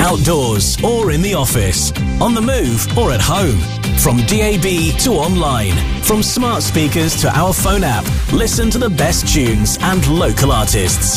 outdoors or in the office, on the move or at home. From DAB to online, from smart speakers to our phone app, listen to the best tunes and local artists.